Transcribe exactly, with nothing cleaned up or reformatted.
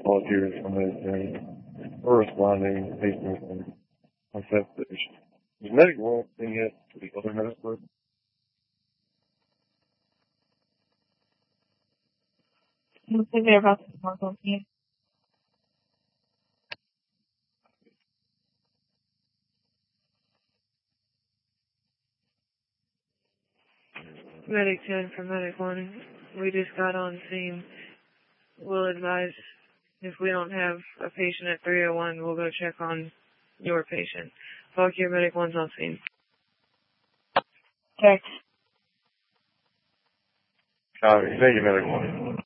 volunteers from the are responding based on manifestation. Is medic one thing yet to the other medic group? Let's see there about the snorkel team. Medic ten for Medic one. We just got on scene. We'll advise if we don't have a patient at three oh one, we'll go check on your patient. Volunteer Medic one's on scene. Okay. Copy. Thank you, Medic one.